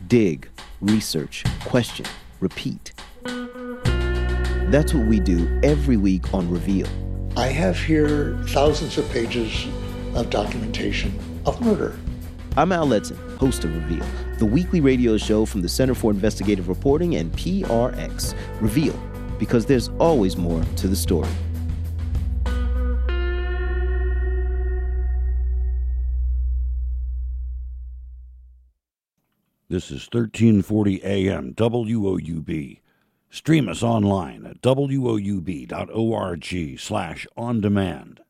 Dig, research, question, repeat. That's what we do every week on Reveal. I have here thousands of pages of documentation of murder. I'm Al Letson, host of Reveal, the weekly radio show from the Center for Investigative Reporting and PRX. Reveal, because there's always more to the story. This is 1340 AM WOUB. Stream us online at woub.org/on-demand.